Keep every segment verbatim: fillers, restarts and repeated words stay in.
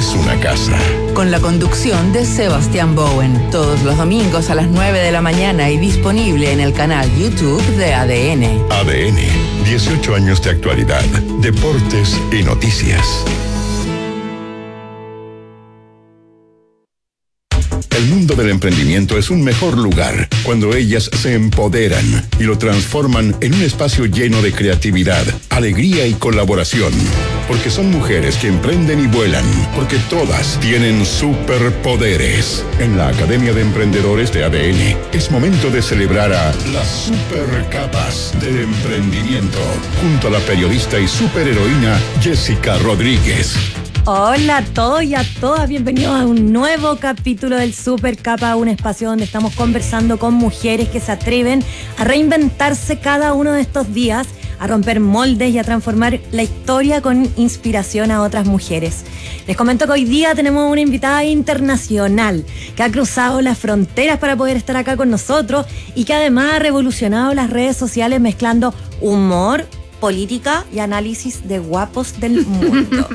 es una casa. Con la conducción de Sebastián Bowen, todos los domingos a las nueve de la mañana y disponible en el canal YouTube de A D N. A D N, dieciocho años de actualidad, deportes y noticias. El mundo del emprendimiento es un mejor lugar cuando ellas se empoderan y lo transforman en un espacio lleno de creatividad, alegría y colaboración. Porque son mujeres que emprenden y vuelan, porque todas tienen superpoderes. En la Academia de Emprendedores de A D N es momento de celebrar a las supercapas del emprendimiento, junto a la periodista y superheroína Jessica Rodríguez. Hola a todos y a todas, bienvenidos a un nuevo capítulo del Super Capa, un espacio donde estamos conversando con mujeres que se atreven a reinventarse cada uno de estos días, a romper moldes y a transformar la historia con inspiración a otras mujeres. Les comento que hoy día tenemos una invitada internacional que ha cruzado las fronteras para poder estar acá con nosotros y que además ha revolucionado las redes sociales mezclando humor, política y análisis de guapos del mundo.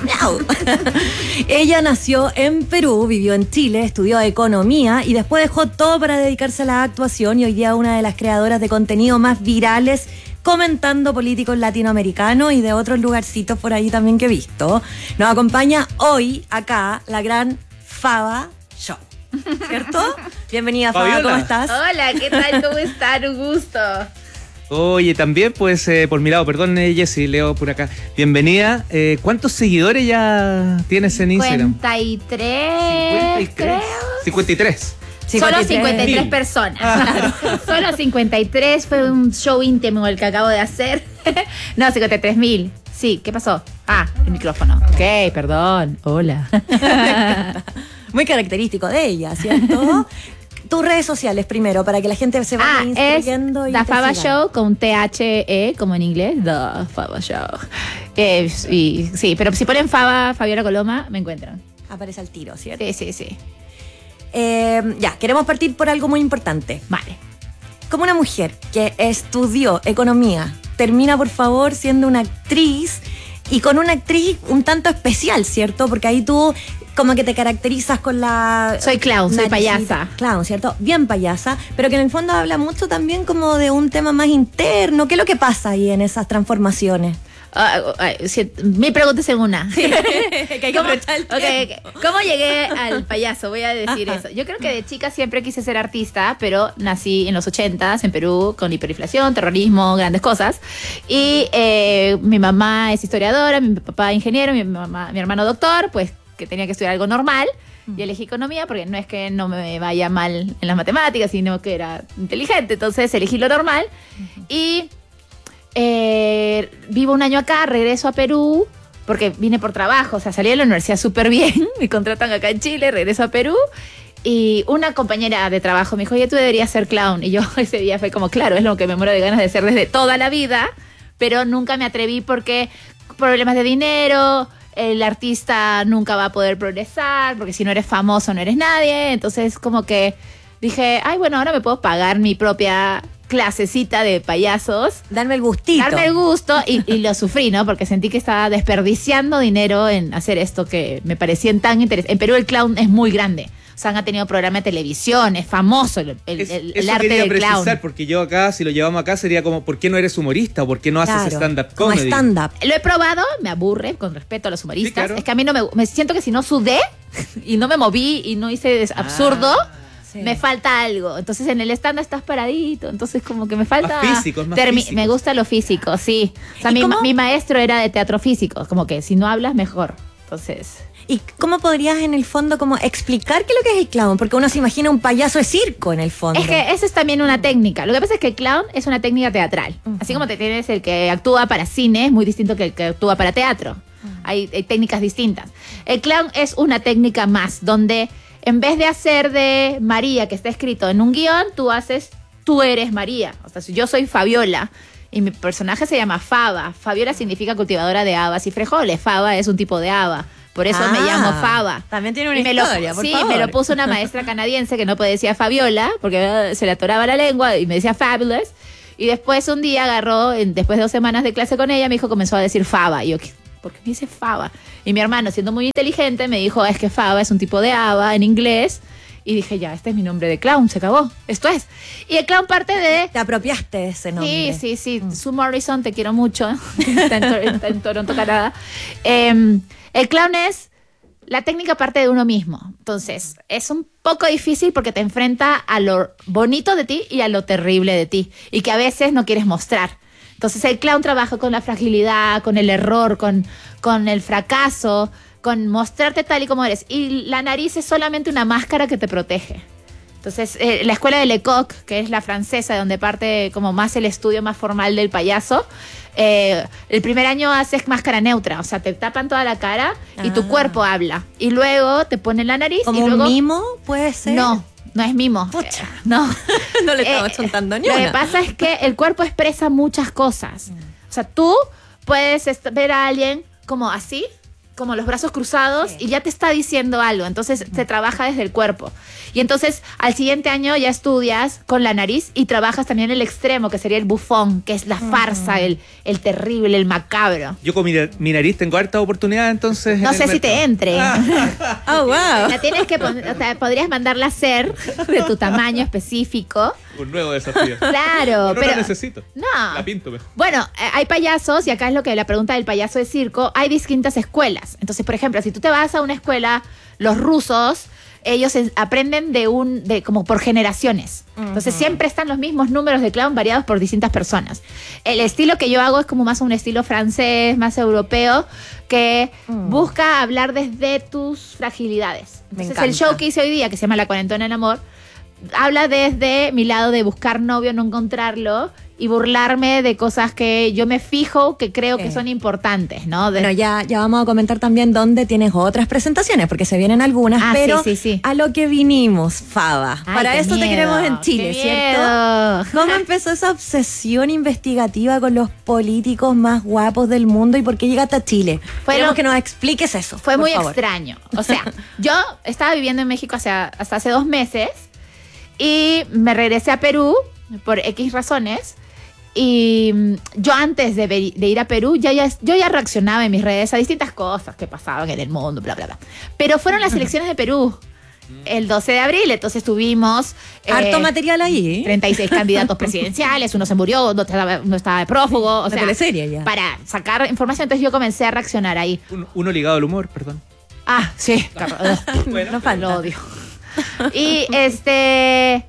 Ella nació en Perú, vivió en Chile, estudió economía y después dejó todo para dedicarse a la actuación y hoy día una de las creadoras de contenido más virales comentando políticos latinoamericanos y de otros lugarcitos por ahí también que he visto. Nos acompaña hoy acá la gran Faba Show, ¿cierto? Bienvenida, Faba, Fabiola. ¿Cómo estás? Hola, ¿qué tal? ¿Cómo están? Un gusto. Oye, también, pues, eh, por mi lado, perdón, eh, Jessy, leo por acá. Bienvenida. Eh, ¿Cuántos seguidores ya tienes en Instagram? cincuenta y tres, creo. cincuenta y tres. Solo cincuenta y tres personas. Ah. Solo cincuenta y tres, fue un show íntimo el que acabo de hacer. No, cincuenta y tres mil. Sí, ¿qué pasó? Ah, el micrófono. Ok, perdón. Hola. Muy característico de ella, ¿cierto? Tus redes sociales primero, para que la gente se vaya Ah, instruyendo. es y The te Faba sigan. Show con T H E, como en inglés. The Faba Show. Eh, y, sí, pero si ponen Faba, Fabiola Coloma, me encuentran. Aparece al tiro, ¿cierto? Sí, sí, sí. Eh, ya, queremos partir por algo muy importante. Vale. Como una mujer que estudió economía, termina por favor siendo una actriz y con una actriz un tanto especial, ¿cierto? Porque ahí tú como que te caracterizas con la... Soy clown, soy naricita. payasa. Clown, ¿cierto? Bien payasa, pero que en el fondo habla mucho también como de un tema más interno. ¿Qué es lo que pasa ahí en esas transformaciones? Uh, uh, si, mi pregunta es en una. que hay que ¿Cómo, aprovechar el okay, tiempo. okay. ¿Cómo llegué al payaso? Voy a decir Ajá. eso. Yo creo que de chica siempre quise ser artista, pero nací en los ochentas en Perú con hiperinflación, terrorismo, grandes cosas. Y eh, mi mamá es historiadora, mi papá ingeniero, mi, mamá, mi hermano doctor, pues que tenía que estudiar algo normal. Y elegí economía porque no es que no me vaya mal en las matemáticas, sino que era inteligente. Entonces elegí lo normal. Uh-huh. Y... Eh, vivo un año acá, regreso a Perú porque vine por trabajo, o sea, salí de la universidad súper bien, me contratan acá en Chile, regreso a Perú y una compañera de trabajo me dijo, oye, tú deberías ser clown. Y yo ese día fue como, claro, es lo que me muero de ganas de ser desde toda la vida, pero nunca me atreví porque problemas de dinero, el artista nunca va a poder progresar, porque si no eres famoso no eres nadie. Entonces como que dije, ay, bueno, ahora me puedo pagar mi propia clasecita de payasos. Darme el gustito. Darme el gusto y, y lo sufrí, ¿no? Porque sentí que estaba desperdiciando dinero en hacer esto que me parecía tan interesante. En Perú el clown es muy grande. O sea, han tenido programa de televisión, es famoso el, el, Es, el, el arte quería del precisar, clown. porque yo acá, si lo llevamos acá, sería como, ¿por qué no eres humorista? ¿O por qué no Claro, haces stand-up como comedy? stand-up. Lo he probado, me aburre, con respeto a los humoristas. Sí, claro. Es que a mí no me... Me siento que si no sudé y no me moví y no hice des- absurdo... Ah. Sí. Me falta algo. Entonces en el stand estás paradito. Entonces como que me falta... Más físico, es más termi- físico. Me gusta lo físico, sí. O sea, ¿Y mi, cómo? ma- mi maestro era de teatro físico. Como que si no hablas, mejor. Entonces... ¿Y cómo podrías en el fondo como explicar qué es lo que es el clown? Porque uno se imagina un payaso de circo en el fondo. Es que eso es también una técnica. Lo que pasa es que el clown es una técnica teatral. Uh-huh. Así como te tienes el que actúa para cine, es muy distinto que el que actúa para teatro. Uh-huh. Hay, hay técnicas distintas. El clown es una técnica más, donde en vez de hacer de María, que está escrito en un guión, tú haces, tú eres María. O sea, si yo soy Fabiola y mi personaje se llama Faba. Fabiola significa cultivadora de habas y frijoles. Faba es un tipo de haba. Por eso Ah, me llamo Faba. También tiene una Y me lo- historia, por Sí, favor. me lo puso una maestra canadiense que no decía Fabiola, porque eh, se le atoraba la lengua y me decía Fabulous. Y después un día agarró, en- después de dos semanas de clase con ella, me dijo, comenzó a decir Faba. Y yo, ¿qué? ¿por qué me dice Faba? Y mi hermano, siendo muy inteligente, me dijo, es que Faba es un tipo de haba en inglés. Y dije, ya, este es mi nombre de clown, se acabó, esto es. Y el clown parte de... Te apropiaste de ese nombre. Sí, sí, sí. Mm. Sue Morrison, te quiero mucho. está, en, está en Toronto, Canadá. Eh, el clown es... La técnica parte de uno mismo. Entonces, es un poco difícil porque te enfrenta a lo bonito de ti y a lo terrible de ti. Y que a veces no quieres mostrar. Entonces, el clown trabaja con la fragilidad, con el error, con, con el fracaso, con mostrarte tal y como eres. Y la nariz es solamente una máscara que te protege. Entonces, eh, la escuela de Lecoq, que es la francesa, donde parte como más el estudio más formal del payaso, eh, el primer año haces máscara neutra, o sea, te tapan toda la cara y ah. tu cuerpo habla. Y luego te ponen la nariz. ¿Como y luego, un mimo puede ser? No, no es mimo. Pucha. Eh, no. No le estaba eh, chontando ni Lo una. que pasa es que el cuerpo expresa muchas cosas. O sea, tú puedes ver a alguien como así, como los brazos cruzados, sí. y ya te está diciendo algo. Entonces se trabaja desde el cuerpo. Y entonces al siguiente año ya estudias con la nariz y trabajas también el extremo, que sería el bufón, que es la farsa, el, el terrible, el macabro. Yo con mi, mi nariz tengo harta oportunidad, entonces. No sé si te entre. Oh, wow. La tienes que poner, o sea, podrías mandarla a hacer de tu tamaño específico. Un nuevo desafío. Claro, no, no pero la necesito. No. La pinto mejor. Bueno, eh, hay payasos, y acá es lo que la pregunta del payaso de circo, hay distintas escuelas. Entonces, por ejemplo, si tú te vas a una escuela, los rusos, ellos es, aprenden de un, de como por generaciones. Entonces, uh-huh. siempre están los mismos números de clown variados por distintas personas. El estilo que yo hago es como más un estilo francés, más europeo, que uh-huh. busca hablar desde tus fragilidades. Entonces, el show que hice hoy día, que se llama La Cuarentona en Amor, habla desde mi lado de buscar novio, no encontrarlo, y burlarme de cosas que yo me fijo que creo sí. que son importantes, ¿no? De... Bueno, ya, ya vamos a comentar también dónde tienes otras presentaciones, porque se vienen algunas, ah, pero sí, sí, sí. a lo que vinimos, Faba. Ay, para eso miedo, te queremos en Chile, ¿cierto? ¿Cómo empezó esa obsesión investigativa con los políticos más guapos del mundo y por qué llegaste a Chile? Fue Queremos lo... que nos expliques eso. Fue muy favor. extraño. O sea, yo estaba viviendo en México hace, hasta hace dos meses y me regresé a Perú por X razones. Y yo antes de, ver, de ir a Perú, ya, ya, yo ya reaccionaba en mis redes a distintas cosas que pasaban en el mundo, bla, bla, bla. Pero fueron las elecciones de Perú el doce de abril, entonces tuvimos... Harto eh, material ahí. treinta y seis candidatos presidenciales, uno se murió, uno estaba, uno estaba de prófugo, o Una sea, teleserie ya. para sacar información. Entonces yo comencé a reaccionar ahí. Un, uno ligado al humor, perdón. Ah, sí. Bueno, no falta. Lo odio. Y este...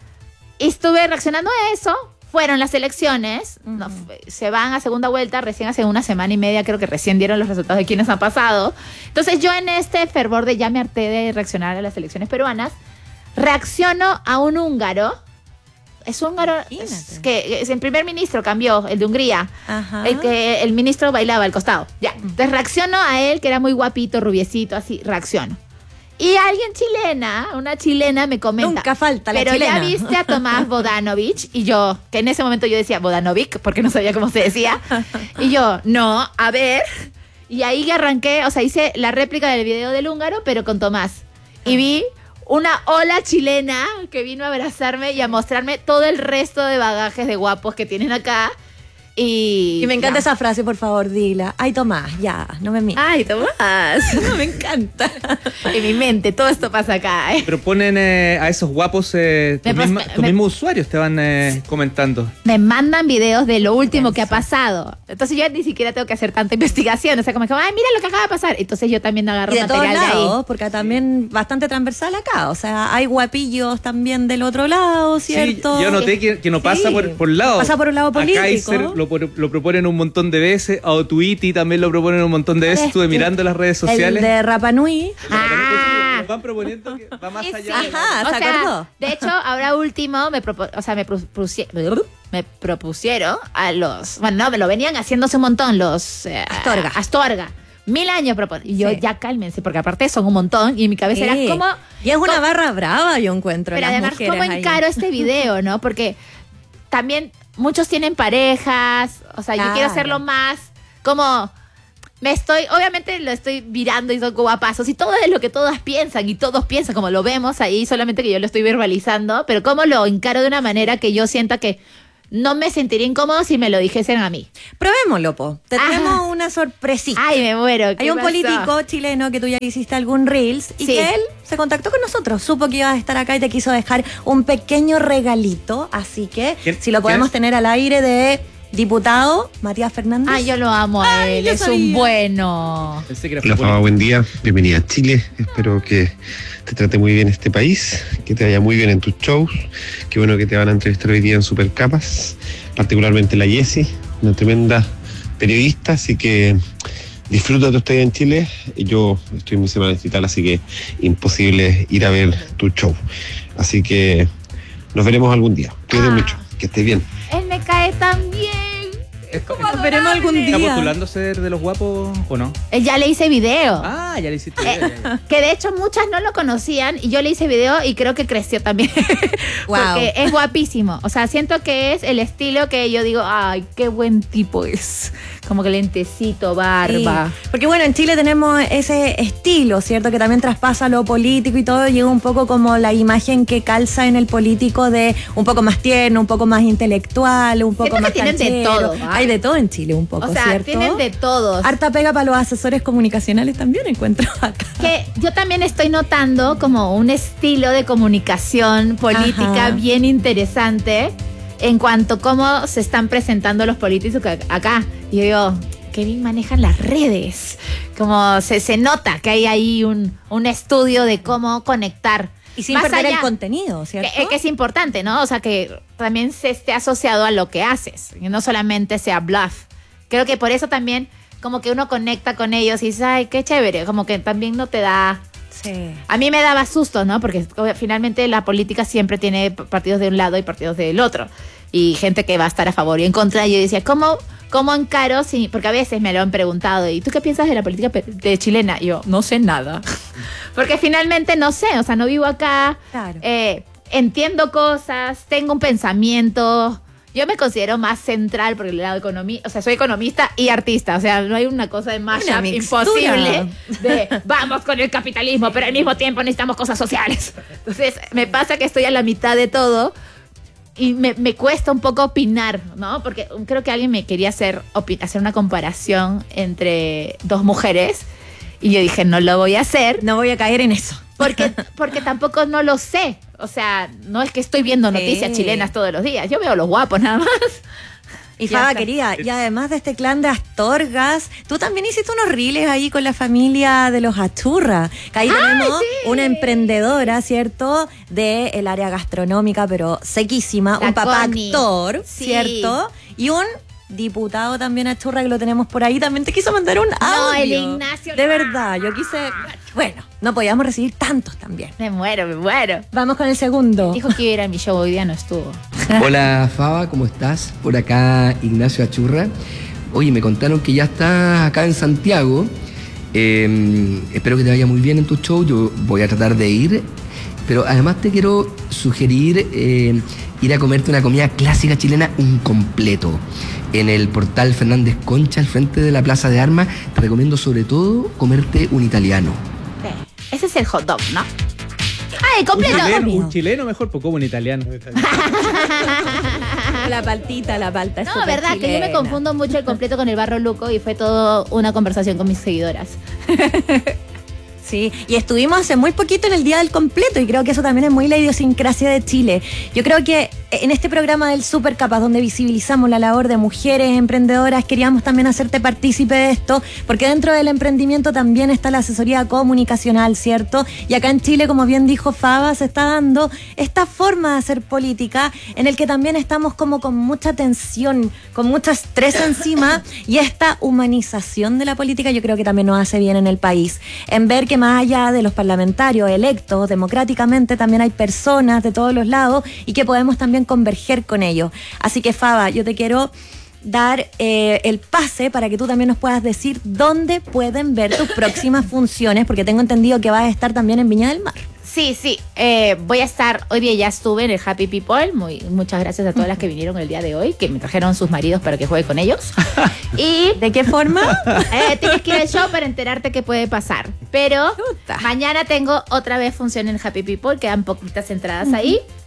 Y estuve reaccionando a eso. Fueron las elecciones, uh-huh. no, se van a segunda vuelta, recién hace una semana y media creo que recién dieron los resultados de quienes han pasado. Entonces yo en este fervor de ya me harté de reaccionar a las elecciones peruanas, reacciono a un húngaro, es húngaro, es que es el primer ministro cambió, el de Hungría, uh-huh. el que el ministro bailaba al costado, ya. Uh-huh. Entonces reacciono a él, que era muy guapito, rubiecito, así, reacciono. Y alguien chilena, una chilena me comenta. Nunca falta la pero chilena. Ya viste a Tomás Bodanovich. Y yo, que en ese momento yo decía Bodanovic, porque no sabía cómo se decía. Y yo, no, a ver. Y ahí arranqué, o sea, hice la réplica del video del húngaro, pero con Tomás. Y vi una ola chilena que vino a abrazarme y a mostrarme todo el resto de bagajes de guapos que tienen acá. Y, y me encanta ya. esa frase, por favor, dila. Ay, Tomás, ya, no me mires. Ay, Tomás. No, me encanta. En mi mente, todo esto pasa acá, ¿eh? Pero ponen eh, a esos guapos, eh, tus, me, misma, me, tus mismos usuarios te van eh, comentando. Me mandan videos de lo último que ha pasado. Entonces yo ni siquiera tengo que hacer tanta investigación. O sea, como que, ay, mira lo que acaba de pasar. Entonces yo también agarro y de material todos lados, de ahí. Porque también bastante transversal acá. O sea, hay guapillos también del otro lado, ¿cierto? Sí, yo noté que, que no pasa sí, por, por lado. Pasa por un lado político. Kaiser lo, lo proponen un montón de veces, a Otuiti también lo proponen un montón de veces. Estuve mirando las redes sociales. El de Rapa Nui. Ah. Nos van proponiendo que va más Sí, allá. sí. Ajá, o ¿se sea, acordó? de hecho, ahora último, me, propo, o sea, me, propusieron, me propusieron a los... Bueno, no, me lo venían haciéndose un montón los... Eh, Astorga. Astorga. Mil años proponen. Y yo, sí. ya cálmense, porque aparte son un montón. Y en mi cabeza sí. era como... Y es una como, barra brava, yo encuentro. Pero las además, ¿cómo encaro ahí? este video, no? Porque también muchos tienen parejas. O sea, claro. yo quiero hacerlo más como... Me estoy, obviamente lo estoy virando y son guapazos y todo es lo que todas piensan y todos piensan como lo vemos ahí, solamente que yo lo estoy verbalizando, pero cómo lo encaro de una manera que yo sienta que no me sentiría incómodo si me lo dijesen a mí. Probémoslo, po. Te Ajá. tenemos una sorpresita. Ay, me muero. ¿Qué Hay un pasó? político chileno que tú ya hiciste algún Reels y Sí. que él se contactó con nosotros, supo que ibas a estar acá y te quiso dejar un pequeño regalito, así que ¿Quién- si lo quién podemos es? tener al aire de diputado Matías Fernández. Ay, yo lo amo a Ay, él, yo es un sabía. bueno. Pensé que era Hola Faba, futbolista. buen día, bienvenida a Chile, espero que te trate muy bien este país, que te vaya muy bien en tus shows, qué bueno que te van a entrevistar hoy día en Supercapas, particularmente la Jessie, una tremenda periodista, así que disfruta tu estadía en Chile, yo estoy en mi semana digital, así que imposible ir a ver tu show, así que nos veremos algún día, cuídate Ah. mucho, que estés bien. Él me cae tan bien. Es co- Nos veremos algún ¿Está día. postulando ser de los guapos o no? Eh, Ya le hice video. Ah, ya le hiciste. Eh, ya, ya, ya. que de hecho muchas no lo conocían y yo le hice video y creo que creció también. Wow. Porque es guapísimo. O sea, siento que es el estilo que yo digo, ay, qué buen tipo es. Como que lentecito, barba. Sí, porque bueno, en Chile tenemos ese estilo, ¿cierto? Que también traspasa lo político y todo, llega un poco como la imagen que calza en el político de un poco más tierno, un poco más intelectual, un poco Siento más que tienen de canchero. todo, ¿ah? Hay de todo en Chile un poco, O sea, ¿cierto? tienen de todos. Harta pega para los asesores comunicacionales también encuentro acá. Que yo también estoy notando como un estilo de comunicación política Ajá. bien interesante en cuanto a cómo se están presentando los políticos ca- acá. Y yo digo, qué bien manejan las redes. Como se, se nota que hay ahí un, un estudio de cómo conectar. Y sin Más perder allá, el contenido, ¿cierto? Que, que es importante, ¿no? O sea, que también se esté asociado a lo que haces, que no solamente sea bluff. Creo que por eso también como que uno conecta con ellos y dice, ay, qué chévere, como que también no te da... Sí. A mí me daba susto, ¿no? Porque obvio, finalmente la política siempre tiene p- partidos de un lado y partidos del otro. Y gente que va a estar a favor y en contra. Y yo decía, ¿cómo, cómo encaro? Si, porque a veces me lo han preguntado, ¿y tú qué piensas de la política pe- de chilena? Y yo, no sé nada. Porque finalmente no sé, o sea, no vivo acá. Claro. eh, entiendo cosas, tengo un pensamiento. Yo me considero más central por el lado de economía, o sea, soy economista y artista, o sea, no hay una cosa de Una mashup mixtura. imposible de vamos con el capitalismo, pero al mismo tiempo necesitamos cosas sociales. Entonces, me pasa que estoy a la mitad de todo y me, me cuesta un poco opinar, ¿no? Porque creo que alguien me quería hacer, opi- hacer una comparación entre dos mujeres y yo dije, no lo voy a hacer. No voy a caer en eso. Porque, porque tampoco no lo sé. O sea, no es que estoy viendo noticias Sí. chilenas todos los días. Yo veo los guapos nada más. Y Ya Faba, está. querida, y además de este clan de Astorgas, tú también hiciste unos reels ahí con la familia de los Achurra. Que ahí tenemos sí! una emprendedora, ¿cierto? Del área gastronómica, pero sequísima. La un papá Connie. actor, Sí. ¿cierto? Y un diputado también Achurra que lo tenemos por ahí. También te quiso mandar un audio. el Ignacio De no. verdad, yo quise... Bueno, no podíamos recibir tantos también. Me muero, me muero. Vamos con el segundo. Dijo que iba a ir a mi show, hoy día no estuvo. Hola Faba, ¿cómo estás? Por acá Ignacio Achurra. Oye, me contaron que ya estás acá en Santiago. Eh, espero que te vaya muy bien en tu show. Yo voy a tratar de ir. Pero además te quiero sugerir eh, ir a comerte una comida clásica chilena, un completo. En el portal Fernández Concha, al frente de la Plaza de Armas, te recomiendo sobre todo comerte un italiano. Sí. Ese es el hot dog, ¿no? ¡Ay, Un completo! chileno, un chileno mejor, pues como un italiano. La paltita, la palta. es No, súper verdad, que yo me chilena. confundo mucho el completo con el barro luco y fue todo una conversación con mis seguidoras. Sí, y estuvimos hace muy poquito en el Día del Completo y creo que eso también es muy la idiosincrasia de Chile. Yo creo que en este programa del Super Capaz, donde visibilizamos la labor de mujeres emprendedoras, queríamos también hacerte partícipe de esto, porque dentro del emprendimiento también está la asesoría comunicacional, ¿cierto? Y acá en Chile, como bien dijo Faba, se está dando esta forma de hacer política en el que también estamos como con mucha tensión, con mucho estrés encima, y esta humanización de la política yo creo que también nos hace bien en el país, en ver que más allá de los parlamentarios electos democráticamente, también hay personas de todos los lados y que podemos también converger con ellos. Así que Faba, yo te quiero dar eh, el pase para que tú también nos puedas decir dónde pueden ver tus próximas funciones, porque tengo entendido que vas a estar también en Viña del Mar. Sí, sí, eh, voy a estar, hoy día ya estuve en el Happy People, muy, muchas gracias a todas las que vinieron el día de hoy, que me trajeron sus maridos para que juegue con ellos. Y ¿De qué forma? eh, tienes que ir al show para enterarte qué puede pasar. Pero Chuta. mañana tengo otra vez función en Happy People, quedan poquitas entradas ahí.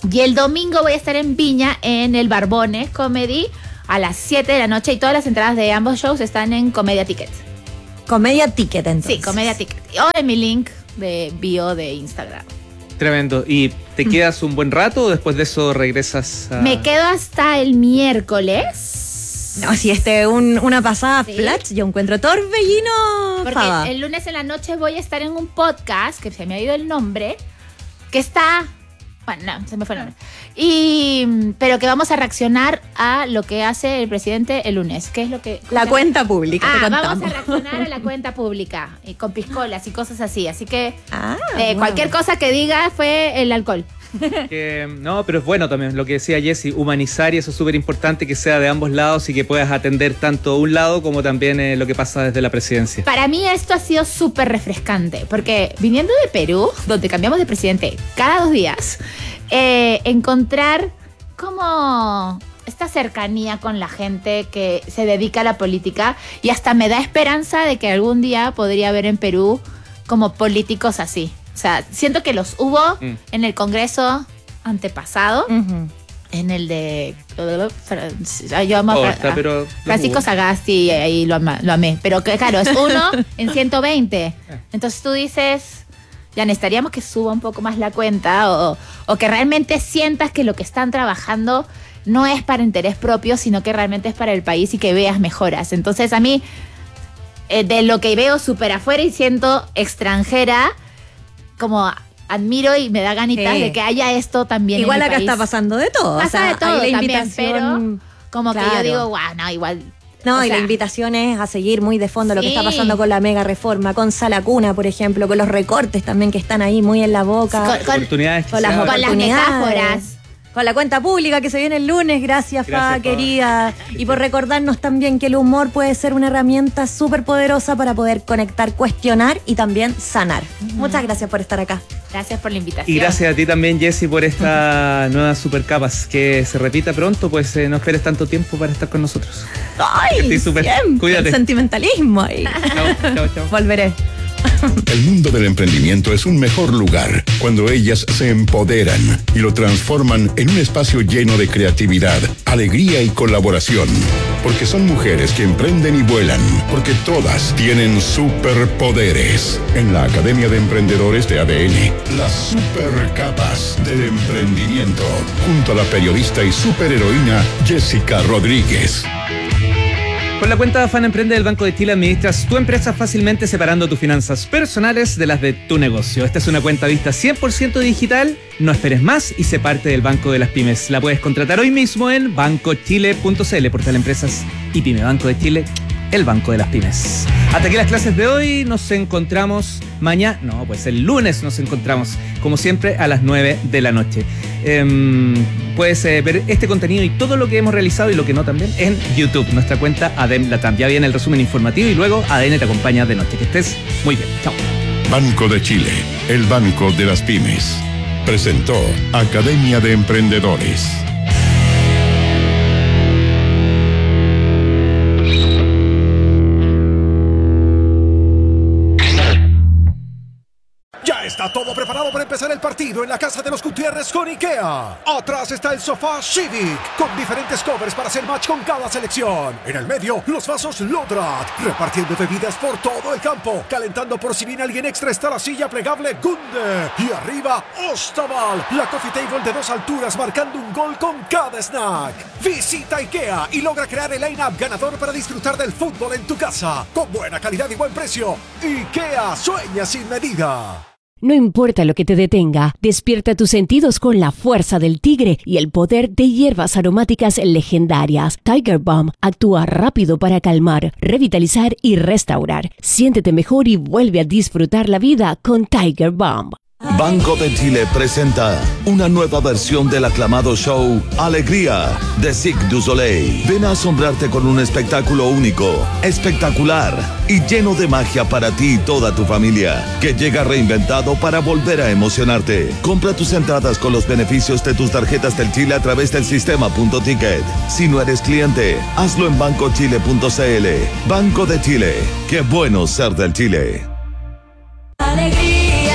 Y el domingo voy a estar en Viña, en el Barbones Comedy, a las siete de la noche. Y todas las entradas de ambos shows están en Comedia Ticket. Comedia Ticket, entonces. Sí, Comedia Ticket. O en mi link de bio de Instagram. Tremendo. ¿Y te quedas un buen rato o después de eso regresas a...? Me quedo hasta el miércoles. No, si este un, una pasada Sí. flash, yo encuentro torbellino. Porque Faba. el lunes en la noche voy a estar en un podcast, que se me ha ido el nombre, que está... Bueno, no, se me fue el nombre. Y, pero que vamos a reaccionar a lo que hace el presidente el lunes. ¿Qué es lo que...? La cuenta pública, Ah, te vamos contamos. a reaccionar a la cuenta pública, y con piscolas y cosas así. Así que Ah, eh, bueno. cualquier cosa que diga fue el alcohol. Que, no, pero es bueno también lo que decía Jessy, humanizar, y eso es súper importante, que sea de ambos lados y que puedas atender tanto un lado como también eh, lo que pasa desde la presidencia. Para mí esto ha sido súper refrescante, porque viniendo de Perú, donde cambiamos de presidente cada dos días, eh, encontrar como esta cercanía con la gente que se dedica a la política, y hasta me da esperanza de que algún día podría haber en Perú como políticos así. O sea, siento que los hubo Mm. en el Congreso antepasado, Ujú. en el de... Yo amo a Oh, Fra- está, a pero Francisco hubo. Sagasti, ahí lo, ama- lo amé. Pero que claro, es uno en ciento veinte. Entonces tú dices, ya necesitaríamos que suba un poco más la cuenta, o, o que realmente sientas que lo que están trabajando no es para interés propio, sino que realmente es para el país y que veas mejoras. Entonces a mí, eh, de lo que veo súper afuera y siento extranjera, como admiro y me da ganitas Sí. de que haya esto también Igual en mi acá país. está pasando de todo. Pasa o sea, de todo ahí la también, invitación... pero como que claro. yo digo, wow, no, igual. No, o y la sea, invitación es a seguir muy de fondo lo que Sí. está pasando con la mega reforma, con Salacuna, por ejemplo, con los recortes también que están ahí muy en la boca. Con- con- Oportunidades que Con se las abren. con las oportunidades. metáforas. Con la cuenta pública que se viene el lunes, gracias, Gracias, Fa, Fa. querida. Y por recordarnos también que el humor puede ser una herramienta súper poderosa para poder conectar, cuestionar y también sanar. Muchas gracias por estar acá. Gracias por la invitación. Y gracias a ti también, Jessy, por esta nueva Supercapas. Que se repita pronto, pues eh, no esperes tanto tiempo para estar con nosotros. ¡Ay! Estoy súper. Siempre, Cuídate. el sentimentalismo ahí. Chao, chao, chao. Volveré. El mundo del emprendimiento es un mejor lugar cuando ellas se empoderan y lo transforman en un espacio lleno de creatividad, alegría y colaboración. Porque son mujeres que emprenden y vuelan, porque todas tienen superpoderes. En la Academia de Emprendedores de A D N, las Supercapas del Emprendimiento, junto a la periodista y superheroína Jessica Rodríguez. Con la cuenta Afán Emprende del Banco de Chile administras tu empresa fácilmente, separando tus finanzas personales de las de tu negocio. Esta es una cuenta vista cien por ciento digital. No esperes más y sé parte del Banco de las Pymes. La puedes contratar hoy mismo en banco chile punto c l, portal Empresas y Pyme. Banco de Chile, el Banco de las Pymes. Hasta aquí las clases de hoy. Nos encontramos mañana. No, pues el lunes nos encontramos, como siempre, a las nueve de la noche. Eh, puedes eh, ver este contenido y todo lo que hemos realizado y lo que no también en YouTube, nuestra cuenta A D E M Latam. Ya viene el resumen informativo y luego A D N te acompaña de noche. Que estés muy bien. Chao. Banco de Chile, el Banco de las Pymes. Presentó Academia de Emprendedores. Ya está todo preparado para empezar el partido en la casa de los Gutiérrez con IKEA. Atrás está el sofá Civic, con diferentes covers para hacer match con cada selección. En el medio, los vasos Lodrat, repartiendo bebidas por todo el campo. Calentando por si viene alguien extra está la silla plegable Gunde. Y arriba, Ostaval, la coffee table de dos alturas marcando un gol con cada snack. Visita IKEA y logra crear el line-up ganador para disfrutar del fútbol en tu casa. Con buena calidad y buen precio. IKEA, sueña sin medida. No importa lo que te detenga, despierta tus sentidos con la fuerza del tigre y el poder de hierbas aromáticas legendarias. Tiger Balm actúa rápido para calmar, revitalizar y restaurar. Siéntete mejor y vuelve a disfrutar la vida con Tiger Balm. Banco de Chile presenta una nueva versión del aclamado show Alegría de Cirque du Soleil. Ven a asombrarte con un espectáculo único, espectacular y lleno de magia para ti y toda tu familia, que llega reinventado para volver a emocionarte. Compra tus entradas con los beneficios de tus tarjetas del Chile a través del sistema Punto Ticket. Si no eres cliente, hazlo en banco chile punto c l. Banco de Chile, qué bueno ser del Chile. Alegría.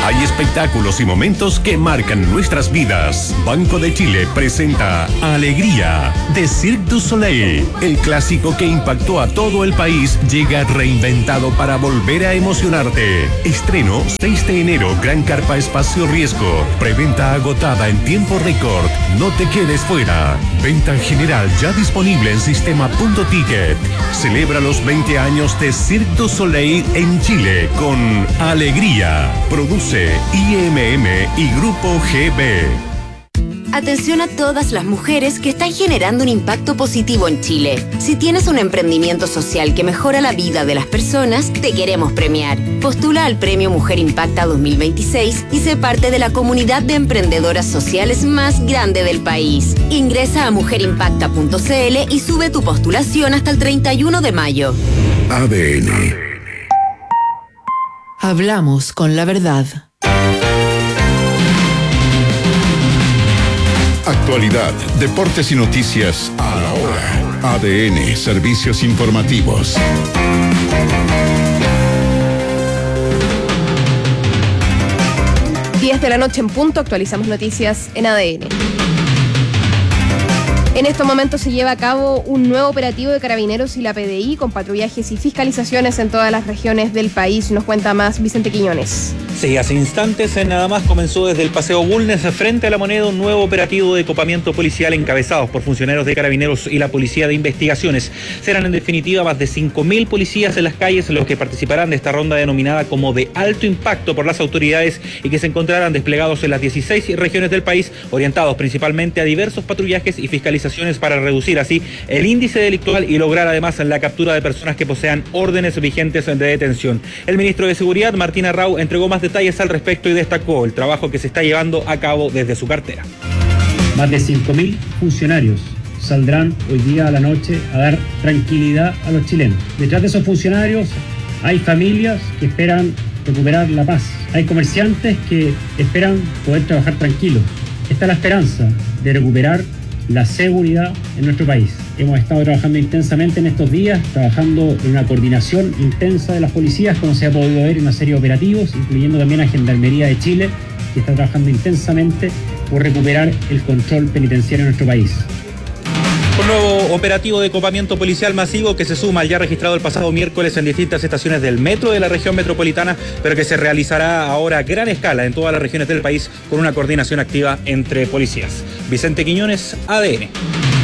Hay espectáculos y momentos que marcan nuestras vidas. Banco de Chile presenta Alegría de Cirque du Soleil. El clásico que impactó a todo el país llega reinventado para volver a emocionarte. Estreno seis de enero, Gran Carpa Espacio Riesgo. Preventa agotada en tiempo récord. No te quedes fuera. Venta en general ya disponible en sistema punto ticket. Celebra los veinte años de Cirque du Soleil en Chile con Alegría. Produce I M M y Grupo G B. Atención a todas las mujeres que están generando un impacto positivo en Chile. Si tienes un emprendimiento social que mejora la vida de las personas, te queremos premiar. Postula al Premio Mujer Impacta dos mil veintiséis y sé parte de la comunidad de emprendedoras sociales más grande del país. Ingresa a mujer impacta punto c l y sube tu postulación hasta el treinta y uno de mayo. A D N. Hablamos con la verdad. Actualidad, deportes y noticias a la hora. A D N, servicios informativos. diez de la noche en punto, actualizamos noticias en A D N. En estos momentos se lleva a cabo un nuevo operativo de Carabineros y la P D I con patrullajes y fiscalizaciones en todas las regiones del país. Nos cuenta más Vicente Quiñones. Sí, hace instantes nada más comenzó desde el Paseo Bulnes frente a La Moneda un nuevo operativo de copamiento policial encabezados por funcionarios de Carabineros y la Policía de Investigaciones. Serán en definitiva más de cinco mil policías en las calles los que participarán de esta ronda denominada como de alto impacto por las autoridades y que se encontrarán desplegados en las dieciséis regiones del país, orientados principalmente a diversos patrullajes y fiscalizaciones para reducir así el índice delictual y lograr además la captura de personas que posean órdenes vigentes de detención. El ministro de Seguridad, Martín Arrau, entregó más detalles al respecto y destacó el trabajo que se está llevando a cabo desde su cartera. Más de cinco mil funcionarios saldrán hoy día a la noche a dar tranquilidad a los chilenos. Detrás de esos funcionarios hay familias que esperan recuperar la paz. Hay comerciantes que esperan poder trabajar tranquilos. Esta es la esperanza de recuperar la seguridad en nuestro país. Hemos estado trabajando intensamente en estos días, trabajando en una coordinación intensa de las policías, como se ha podido ver en una serie de operativos, incluyendo también a Gendarmería de Chile, que está trabajando intensamente por recuperar el control penitenciario en nuestro país. Un nuevo operativo de copamiento policial masivo que se suma al ya registrado el pasado miércoles en distintas estaciones del metro de la región metropolitana, pero que se realizará ahora a gran escala en todas las regiones del país con una coordinación activa entre policías. Vicente Quiñones, A D N.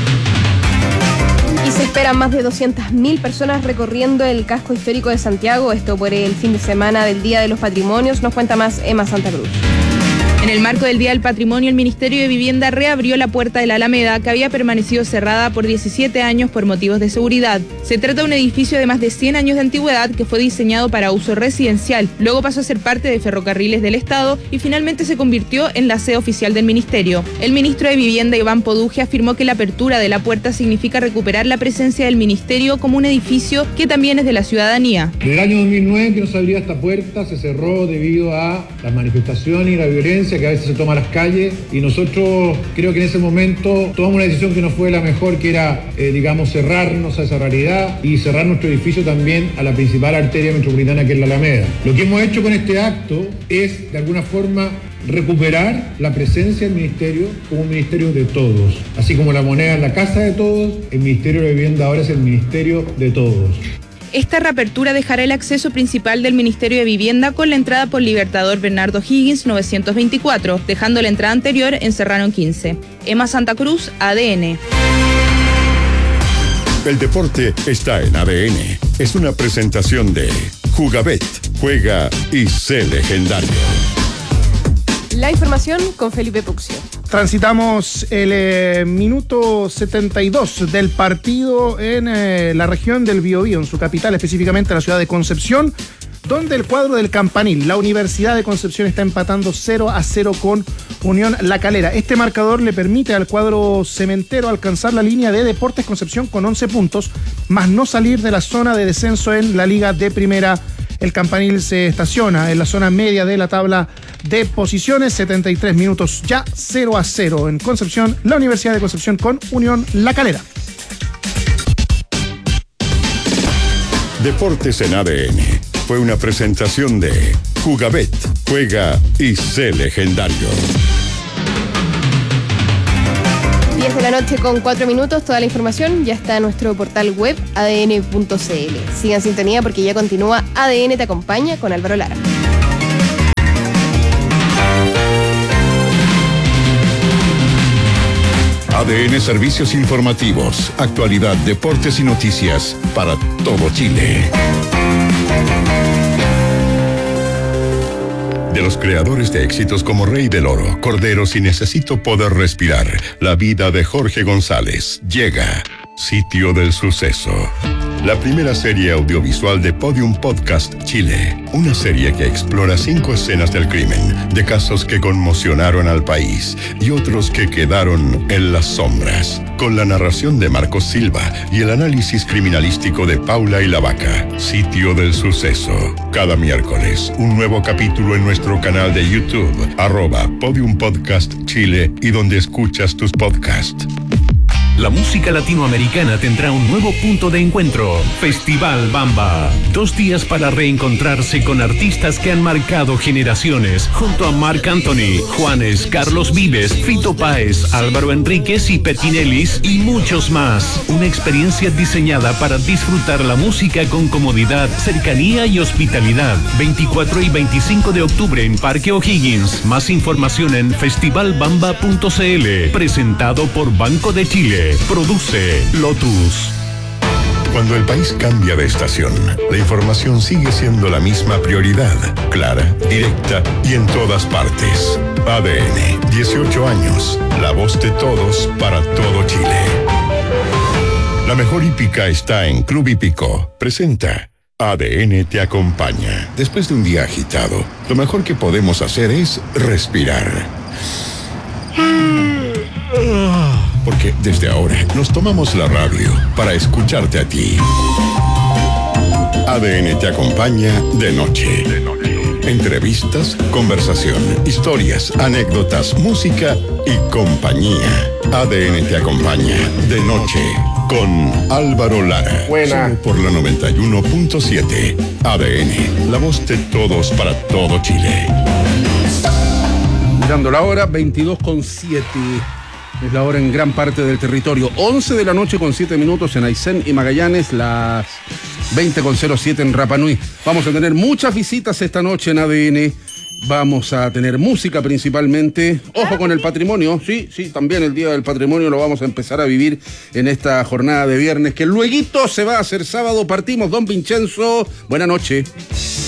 Y se esperan más de doscientas mil personas recorriendo el casco histórico de Santiago, esto por el fin de semana del Día de los Patrimonios. Nos cuenta más Emma Santa Cruz. En el marco del Día del Patrimonio, el Ministerio de Vivienda reabrió la puerta de la Alameda, que había permanecido cerrada por diecisiete años por motivos de seguridad. Se trata de un edificio de más de cien años de antigüedad que fue diseñado para uso residencial, luego pasó a ser parte de Ferrocarriles del Estado y finalmente se convirtió en la sede oficial del Ministerio. El ministro de Vivienda, Iván Poduje, afirmó que la apertura de la puerta significa recuperar la presencia del Ministerio como un edificio que también es de la ciudadanía. En el año dos mil nueve que no se abría esta puerta, se cerró debido a las manifestaciones y la violencia que a veces se toma a las calles, y nosotros creo que en ese momento tomamos una decisión que no fue la mejor, que era, eh, digamos, cerrarnos a esa realidad y cerrar nuestro edificio también a la principal arteria metropolitana, que es la Alameda. Lo que hemos hecho con este acto es, de alguna forma, recuperar la presencia del Ministerio como un ministerio de todos. Así como la moneda es la casa de todos, el Ministerio de Vivienda ahora es el ministerio de todos. Esta reapertura dejará el acceso principal del Ministerio de Vivienda con la entrada por Libertador Bernardo Higgins novecientos veinticuatro, dejando la entrada anterior en Serrano quince. Emma Santa Cruz, A D N. El deporte está en A D N. Es una presentación de Jugabet. Juega y sé legendario. La información con Felipe Puxio. Transitamos el eh, minuto setenta y dos del partido en eh, la región del Biobío, en su capital, específicamente la ciudad de Concepción, donde el cuadro del Campanil, la Universidad de Concepción, está empatando cero a cero con Unión La Calera. Este marcador le permite al cuadro cementero alcanzar la línea de Deportes Concepción con once puntos, más no salir de la zona de descenso en la Liga de Primera. El Campanil se estaciona en la zona media de la tabla de posiciones, setenta y tres minutos ya, cero a cero en Concepción, la Universidad de Concepción con Unión La Calera. Deportes en A D N fue una presentación de Jugabet, juega y sé legendario. diez de la noche con cuatro minutos, toda la información ya está en nuestro portal web a d n punto c l. Sigan sintonía porque ya continúa A D N Te Acompaña con Álvaro Lara. A D N Servicios Informativos, actualidad, deportes y noticias para todo Chile. De los creadores de éxitos como Rey del Oro, Corderos y Necesito Poder Respirar, la vida de Jorge González, llega Sitio del Suceso. La primera serie audiovisual de Podium Podcast Chile. Una serie que explora cinco escenas del crimen, de casos que conmocionaron al país y otros que quedaron en las sombras. Con la narración de Marcos Silva y el análisis criminalístico de Paula y la Vaca. Sitio del Suceso. Cada miércoles, un nuevo capítulo en nuestro canal de YouTube, arroba Podium Podcast Chile y donde escuchas tus podcasts. La música latinoamericana tendrá un nuevo punto de encuentro. Festival Bamba. Dos días para reencontrarse con artistas que han marcado generaciones. Junto a Marc Anthony, Juanes, Carlos Vives, Fito Páez, Álvaro Enríquez y Petinelis y muchos más. Una experiencia diseñada para disfrutar la música con comodidad, cercanía y hospitalidad. veinticuatro y veinticinco de octubre en Parque O'Higgins. Más información en festival bamba punto c l. Presentado por Banco de Chile. Produce Lotus. Cuando el país cambia de estación, la información sigue siendo la misma prioridad, clara, directa y en todas partes. A D N, dieciocho años, la voz de todos para todo Chile. La mejor hípica está en Club Hípico. Presenta A D N Te Acompaña. Después de un día agitado, lo mejor que podemos hacer es respirar. Porque desde ahora nos tomamos la radio para escucharte a ti. A D N Te Acompaña de noche. Entrevistas, conversación, historias, anécdotas, música y compañía. A D N Te Acompaña de noche con Álvaro Lara. Buena. Solo por la noventa y uno punto siete. A D N, la voz de todos para todo Chile. Mirando la hora, veintidós con siete. Es la hora en gran parte del territorio. once de la noche con siete minutos en Aysén y Magallanes, las veinte con cero siete en Rapa Nui. Vamos a tener muchas visitas esta noche en A D N. Vamos a tener música principalmente. Ojo con el patrimonio. Sí, sí, también el Día del Patrimonio lo vamos a empezar a vivir en esta jornada de viernes, que lueguito se va a hacer sábado. Partimos, don Vincenzo. Buenas noches.